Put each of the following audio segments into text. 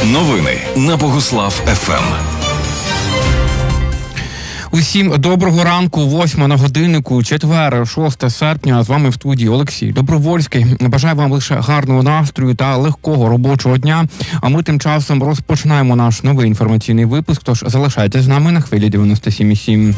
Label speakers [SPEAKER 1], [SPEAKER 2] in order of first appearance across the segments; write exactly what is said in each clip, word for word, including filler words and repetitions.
[SPEAKER 1] Новини на Богуслав-ФМ.
[SPEAKER 2] Усім доброго ранку, восьма на годиннику, четвер, шосте серпня. З вами в студії Олексій Добровольський. Бажаю вам лише гарного настрою та легкого робочого дня. А ми тим часом розпочинаємо наш новий інформаційний випуск, тож залишайтесь з нами на хвилі дев'яносто сім і сім.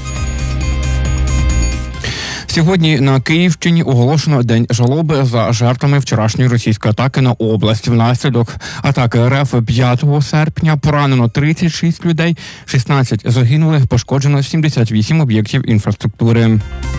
[SPEAKER 2] Сьогодні на Київщині оголошено День жалоби за жертвами вчорашньої російської атаки на область. Внаслідок атаки РФ п'ятого серпня поранено тридцять шість людей, шістнадцять загинули, пошкоджено сімдесят вісім об'єктів інфраструктури.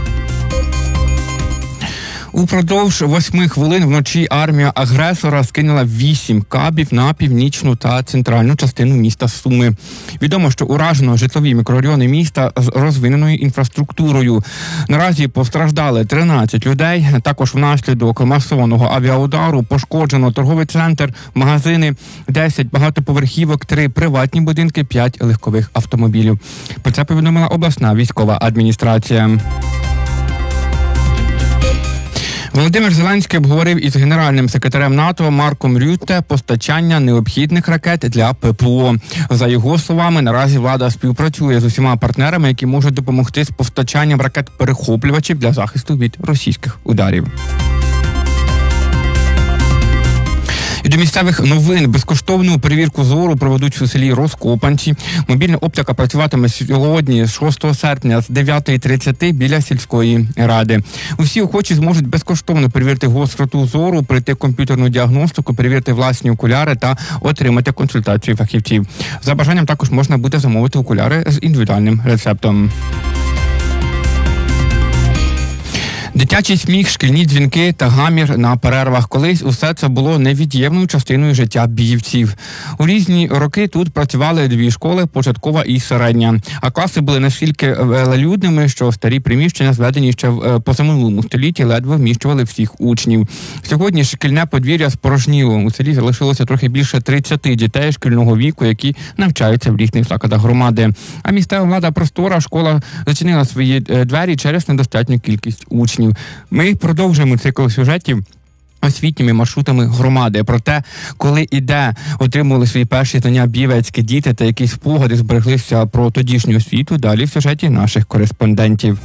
[SPEAKER 2] Упродовж восьми хвилин вночі армія агресора скинула вісім кабів на північну та центральну частину міста Суми. Відомо, що уражено житлові мікрорайони міста з розвиненою інфраструктурою. Наразі постраждали тринадцять людей. Також внаслідок масованого авіаудару пошкоджено торговий центр, магазини, десять багатоповерхівок, три приватні будинки, п'ять легкових автомобілів. Про це повідомила обласна військова адміністрація. Володимир Зеленський обговорив із генеральним секретарем НАТО Марком Рютте постачання необхідних ракет для ППО. За його словами, наразі влада співпрацює з усіма партнерами, які можуть допомогти з постачанням ракет-перехоплювачів для захисту від російських ударів. І до місцевих новин. Безкоштовну перевірку зору проведуть у селі Розкопанці. Мобільна оптика працюватиме сьогодні, шостого серпня, з дев'ятої тридцять біля сільської ради. Усі охочі зможуть безкоштовно перевірити гостроту зору, пройти комп'ютерну діагностику, перевірити власні окуляри та отримати консультацію фахівців. За бажанням також можна буде замовити окуляри з індивідуальним рецептом. Дитячий сміх, шкільні дзвінки та гамір на перервах. Колись усе це було невід'ємною частиною життя біївців. У різні роки тут працювали дві школи, початкова і середня. А класи були настільки велелюдними, що старі приміщення, зведені ще в позаминулому столітті, ледве вміщували всіх учнів. Сьогодні шкільне подвір'я спорожніло. У селі залишилося трохи більше тридцяти дітей шкільного віку, які навчаються в різних закладах громади. А місцева влада простора, школа зачинила свої двері через недостатню кількість учнів. Ми продовжуємо цикл сюжетів освітніми маршрутами громади. Проте, коли і де отримували свої перші знання бієвецькі діти та якісь спогади збереглися про тодішню освіту, далі в сюжеті наших кореспондентів.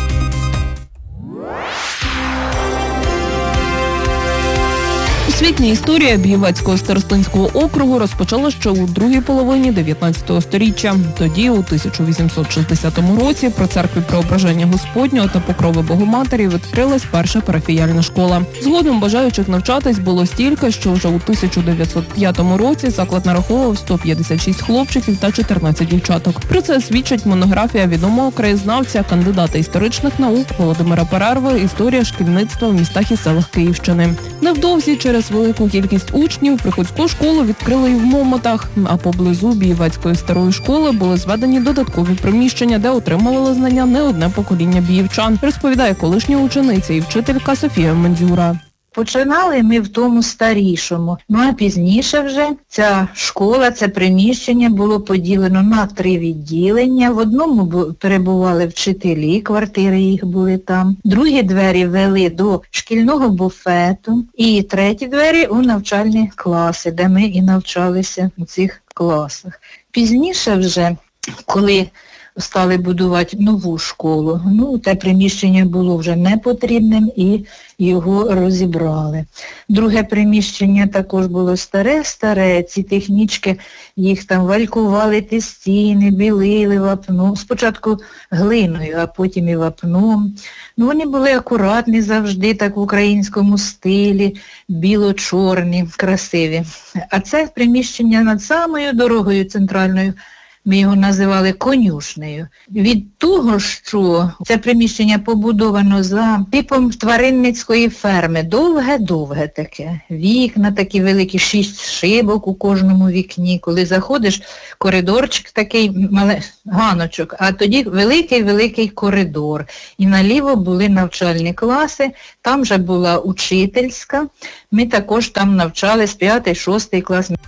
[SPEAKER 3] Освітня історія Бієвецького старостинського округу розпочала ще у другій половині дев'ятнадцятого сторіччя. Тоді, у тисяча вісімсот шістдесятому році, при церкві Преображення Господнього та Покрови Богоматері відкрилась перша парафіяльна школа. Згодом бажаючих навчатись було стільки, що вже у тисяча дев'ятсот п'ятому році заклад нараховував сто п'ятдесят шість хлопчиків та чотирнадцять дівчаток. Про це свідчить монографія відомого краєзнавця, кандидата історичних наук Володимира Перерви «Історія шкільництва в містах і селах Київщини». Невдовзі через велику кількість учнів приходську школу відкрили і в Момотах, а поблизу Бієвецької старої школи були зведені додаткові приміщення, де отримували знання не одне покоління біївчан, розповідає колишня учениця і вчителька Софія Мендзюра.
[SPEAKER 4] Починали ми в тому старішому, ну а пізніше вже ця школа, це приміщення було поділено на три відділення. В одному перебували вчителі, квартири їх були там. Другі двері вели до шкільного буфету і треті двері у навчальні класи, де ми і навчалися у цих класах. Пізніше вже, коли стали будувати нову школу, ну, те приміщення було вже не потрібним і його розібрали. Друге приміщення також було старе-старе, ці технічки, їх там валькували, ті стіни, білили вапном, спочатку глиною, а потім і вапном. Ну, вони були акуратні завжди, так в українському стилі, біло-чорні, красиві. А це приміщення над самою дорогою центральною, ми його називали конюшнею. Від того, що це приміщення побудовано за типом тваринницької ферми, довге-довге таке. Вікна такі великі, шість шибок у кожному вікні. Коли заходиш, коридорчик такий, мале, ганочок, а тоді великий-великий коридор. І наліво були навчальні класи, там же була учительська. Ми також там навчались, п'ятий, шостий клас.
[SPEAKER 3] Приміщення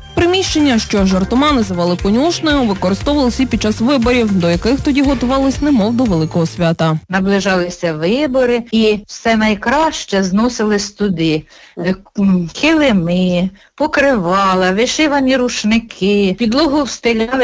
[SPEAKER 3] приміщення, що жартома називали конюшнею, використовувалися під час виборів, до яких тоді готувались немов до великого свята.
[SPEAKER 4] Наближалися вибори і все найкраще зносились туди. Килими, покривала, вишивані рушники, підлогу встеляли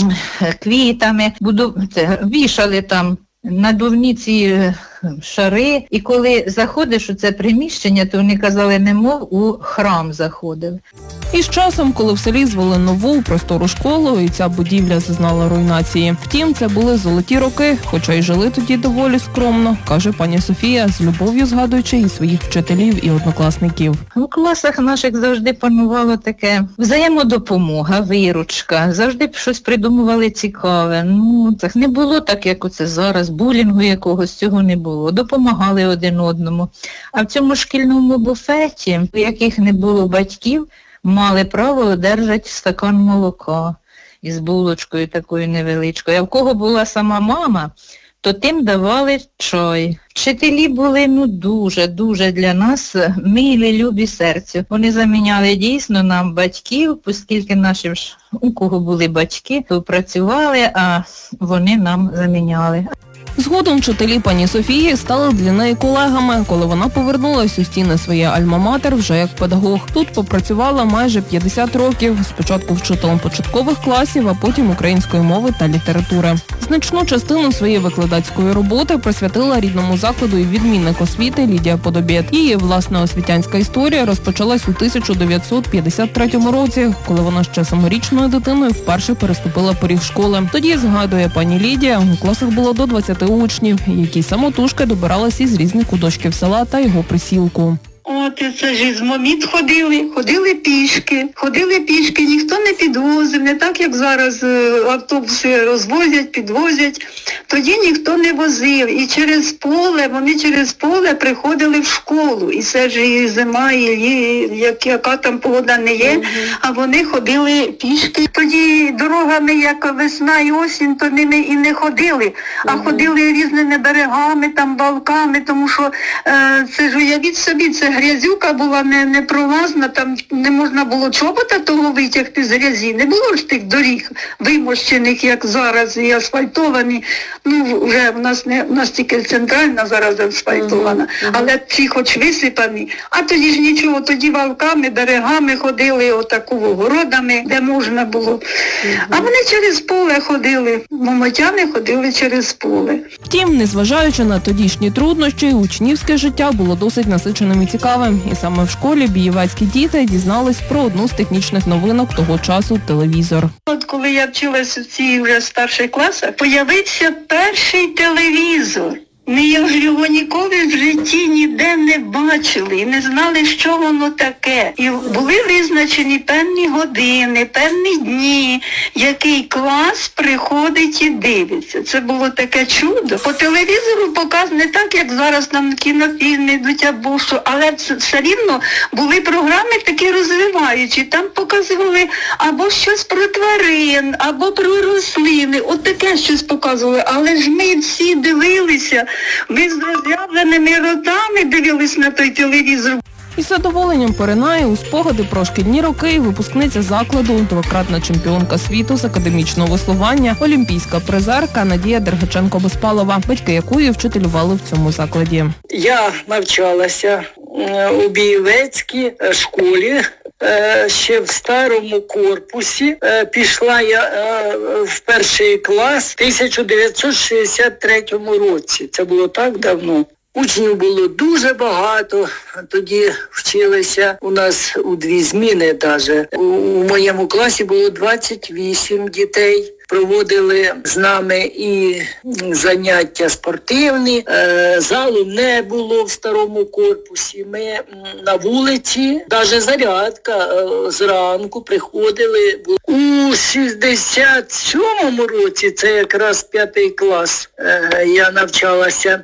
[SPEAKER 4] квітами, буду... вішали там надувні ці шари. І коли заходиш у це приміщення, то вони казали, немов у храм заходили.
[SPEAKER 3] І з часом, коли в селі звели нову простору школу, і ця будівля зазнала руйнації. Втім, це були золоті роки, хоча й жили тоді доволі скромно, каже пані Софія, з любов'ю згадуючи і своїх вчителів, і однокласників.
[SPEAKER 4] У класах наших завжди панувало таке взаємодопомога, виручка, завжди щось придумували цікаве. Ну, так не було так, як оце зараз, булінгу якогось, цього не було. Допомагали один одному. А в цьому шкільному буфеті, у яких не було батьків, мали право одержати стакан молока із булочкою такою невеличкою. А в кого була сама мама, то тим давали чай. Вчителі були ну дуже-дуже для нас милі, любі серцю. Вони заміняли дійсно нам батьків, оскільки наші, у кого були батьки, то працювали, а вони нам заміняли.
[SPEAKER 3] Згодом вчителі пані Софії стали для неї колегами, коли вона повернулась у стіни своєї альма-матер вже як педагог. Тут попрацювала майже п'ятдесят років, спочатку вчителем початкових класів, а потім української мови та літератури. Значну частину своєї викладацької роботи присвятила рідному закладу і відмінник освіти Лідія Подобєт. Її власна освітянська історія розпочалась у тисяча дев'ятсот п'ятдесят третьому році, коли вона ще саморічною дитиною вперше переступила поріг школи. Тоді, згадує пані Лідія, у класах було до двадцяти учнів, які самотужки добиралися із різних куточків села та його присілку.
[SPEAKER 5] От, це ж із Моміт ходили, ходили пішки, ходили пішки, ніхто не підвозив, не так, як зараз автобуси розвозять, підвозять. Тоді ніхто не возив, і через поле, вони через поле приходили в школу, і це ж і зима, і, і як, яка там погода не є, uh-huh. а вони ходили пішки. Тоді дорогами, як весна і осінь, то ними і не ходили, uh-huh. а ходили різними берегами, там, балками, тому що е, це ж уявіть собі, це грязюка була не, не пролазна, там не можна було чобота того витягти з грязі. Не було ж тих доріг вимощених, як зараз, і асфальтовані. Ну, вже в нас не в нас тільки центральна зараз асфальтована, uh-huh. але ці хоч висипані. А тоді ж нічого, тоді валками, берегами ходили, отаку городами, де можна було. Uh-huh. А вони через поле ходили, момотяни ходили через поле.
[SPEAKER 3] Втім, незважаючи на тодішні труднощі, учнівське життя було досить насиченим і цікавим. І саме в школі бієвацькі діти дізнались про одну з технічних новинок того часу – телевізор.
[SPEAKER 5] От коли я вчилася в цій вже старших класах, появився перший телевізор. Ми його ніколи в житті ніде не бачили і не знали, що воно таке. І були визначені певні години, певні дні, який клас приходить і дивиться. Це було таке чудо. По телевізору показ не так, як зараз там кінофільми йдуть або що, але все рівно були програми такі розвиваючі. Там показували або щось про тварин, або про рослини. От таке щось показували. Але ж ми всі дивилися. Ми з роз'явленими ротами дивились на той телевізор.
[SPEAKER 3] Із задоволенням поринає у спогади про шкільні роки випускниця закладу, двократна чемпіонка світу з академічного веслування, олімпійська призерка Надія Дергаченко-Безпалова, батьки якої вчителювали в цьому закладі.
[SPEAKER 5] Я навчалася у Бієвецькій школі. Ще в старому корпусі. Пішла я в перший клас в тисяча дев'ятсот шістдесят третьому році. Це було так давно. Учнів було дуже багато. Тоді вчилися у нас у дві зміни навіть. У моєму класі було двадцять вісім дітей. Проводили з нами і заняття спортивні, залу не було в старому корпусі. Ми на вулиці, навіть зарядка зранку приходили. У шістдесят сьомому році, це якраз п'ятий клас, я навчалася,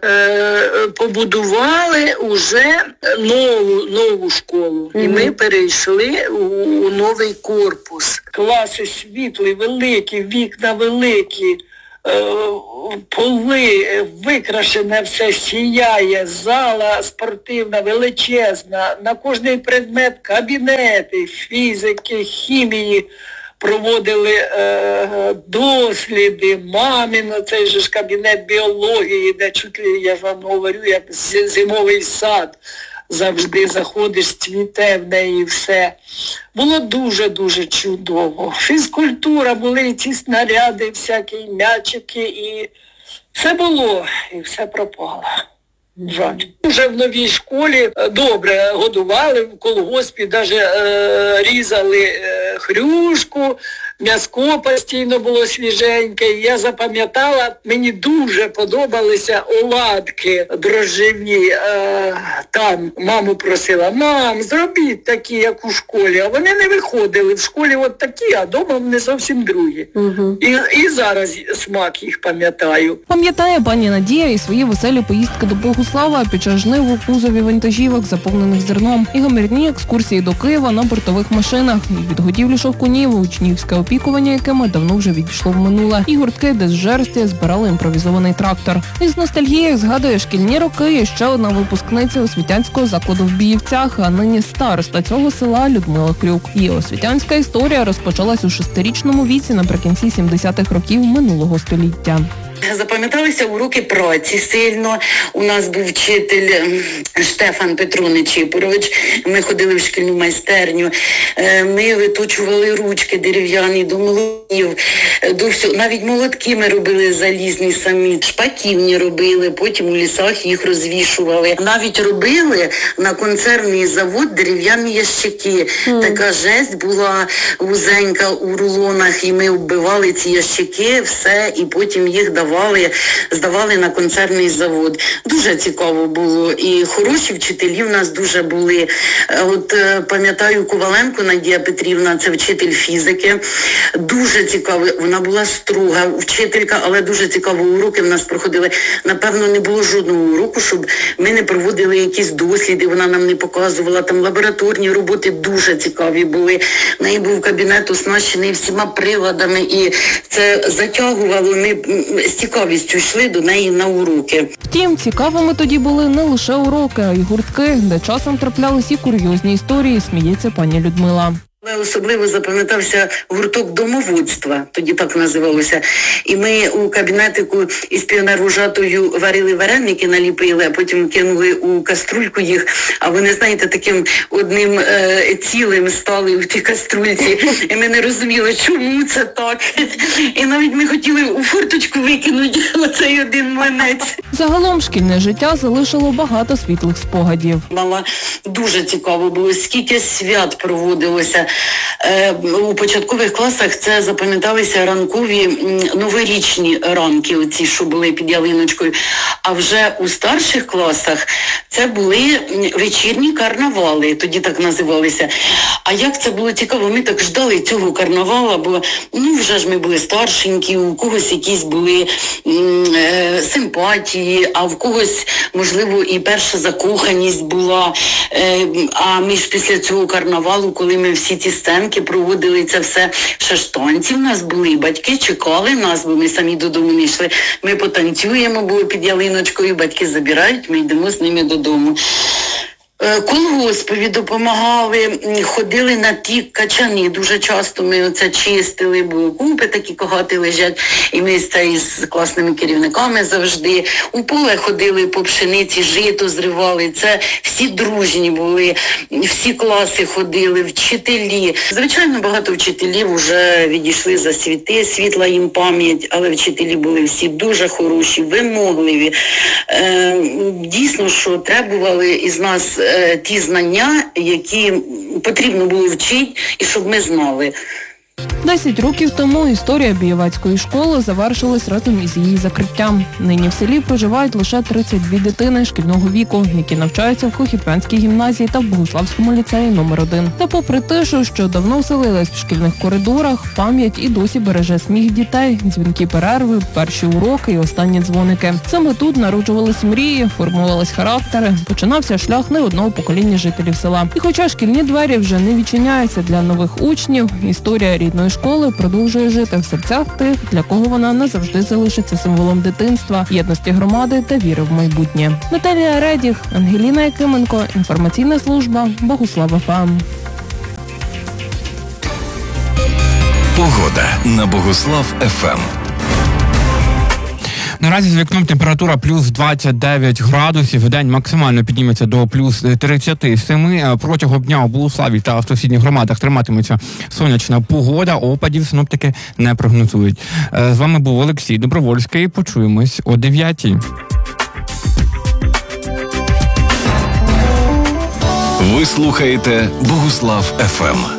[SPEAKER 5] побудували уже нову, нову школу. І ми перейшли у новий корпус. Класи світлі, великі, вікна великі,
[SPEAKER 6] поли, викрашене все, сіяє, зала спортивна, величезна, на кожний предмет кабінети, фізики, хімії, проводили е, досліди, маміно, цей же ж кабінет біології, де чуть ли, я ж вам говорю, як зимовий сад, завжди заходиш, цвіте в неї все. Було дуже-дуже чудово. Фізкультура, були ці снаряди, всякі м'ячики, і все було, і все пропало. Жаль. Вже в новій школі добре годували, в колгоспі навіть е, різали е, хрюшку, м'яско постійно було свіженьке. Я запам'ятала, мені дуже подобалися оладки дрожжеві. Е, там маму просила, мам, зробіть такі, як у школі. А вони не виходили. В школі от такі, а вдома вони зовсім другі. Угу. І, і зараз смак їх пам'ятаю.
[SPEAKER 3] Пам'ятає пані Надія і свої веселі поїздки до Богуслава під час жнив у кузові вантажівок, заповнених зерном, і гамірні екскурсії до Києва на бортових машинах, і відгодівлі шовкунів, учнівське опікування, якими давно вже відійшло в минуле, і гуртки, де з жерсті збирали імпровізований трактор. Із ностальгією згадує шкільні роки і ще одна випускниця освітянського закладу в Біївцях, а нині староста цього села Людмила Крюк. Її освітянська історія розпочалась у шестирічному віці наприкінці сімдесятих років минулого століття.
[SPEAKER 7] Запам'яталися уроки праці сильно. У нас був вчитель Штефан Петро Нечипорович. Ми ходили в шкільну майстерню. Ми виточували ручки дерев'яні до молотків, до всього. Навіть молотки ми робили залізні самі, шпаківні робили, потім у лісах їх розвішували. Навіть робили на консервний завод дерев'яні ящики. Mm. Така жесть була вузенька у рулонах, і ми оббивали ці ящики, все, і потім їх давали. Здавали, здавали на консервний завод. Дуже цікаво було. І хороші вчителі в нас дуже були. От пам'ятаю Коваленко Надія Петрівна, це вчитель фізики. Дуже цікаво. Вона була строга вчителька, але дуже цікаво уроки в нас проходили. Напевно, не було жодного уроку, щоб ми не проводили якісь досліди. Вона нам не показувала. Там лабораторні роботи дуже цікаві були. В неї був кабінет оснащений всіма приладами. І це затягувало. Ми з цікавістю йшли до неї на уроки.
[SPEAKER 3] Втім, цікавими тоді були не лише уроки, а й гуртки, де часом траплялись і курйозні історії, сміється пані Людмила.
[SPEAKER 7] Але особливо запам'ятався гурток домоводства, тоді так називалося. І ми у кабінетику із піонервожатою варили вареники, наліпили, а потім кинули у каструльку їх. А вони, знаєте, таким одним е, цілим стали в тій каструльці. І ми не розуміли, чому це так. І навіть ми хотіли у форточку викинути оцей один млинець.
[SPEAKER 3] Загалом шкільне життя залишило багато світлих спогадів.
[SPEAKER 7] Мала дуже цікаво було, скільки свят проводилося. У початкових класах це запам'яталися ранкові новорічні ранки, оці, що були під ялиночкою. А вже у старших класах це були вечірні карнавали, тоді так називалися. А як це було цікаво, ми так ждали цього карнавала, бо ну вже ж ми були старшенькі, у когось якісь були е, симпатії, а в когось, можливо, і перша закоханість була. Е, а ми ж після цього карнавалу, коли ми всі ці сценки проводили, це все, ще ж танці в нас були, батьки чекали нас, бо ми самі додому не йшли. Ми потанцюємо, бо під ялиночкою батьки забирають, ми йдемо з ними додому. Колгоспові допомагали, ходили на ті качани, дуже часто ми оце чистили, бо купи такі когати лежать, і ми з, з класними керівниками завжди. У поле ходили по пшениці, жито зривали, це всі дружні були, всі класи ходили, вчителі. Звичайно, багато вчителів вже відійшли за світи, світла їм пам'ять, але вчителі були всі дуже хороші, вимогливі. Е, дійсно, що требували із нас ті знання, які потрібно було вчити, і щоб ми знали.
[SPEAKER 3] Десять років тому історія Бієвацької школи завершилась разом із її закриттям. Нині в селі проживають лише тридцять дві дитини шкільного віку, які навчаються в Хохітвянській гімназії та в Богуславському ліцеї номер один. Та попри тишу, що давно вселилась в шкільних коридорах, пам'ять і досі береже сміх дітей, дзвінки перерви, перші уроки і останні дзвоники. Саме тут народжувались мрії, формувались характери, починався шлях не одного покоління жителів села. І хоча шкільні двері вже не відчиняються для нових учнів, історія рідної школи продовжує жити в серцях тих, для кого вона назавжди залишиться символом дитинства, єдності громади та віри в майбутнє. Наталія Редіх, Ангеліна Якименко, інформаційна служба Богуслав ФМ.
[SPEAKER 1] Погода на Богуслав ФМ.
[SPEAKER 2] Наразі з вікном температура плюс двадцять дев'ять градусів, в день максимально підніметься до плюс тридцять сім. Протягом дня у Богуславі та в сусідніх громадах триматиметься сонячна погода, опадів синоптики не прогнозують. З вами був Олексій Добровольський, почуємось о дев'ятій.
[SPEAKER 1] Ви слухаєте Богуслав ФМ.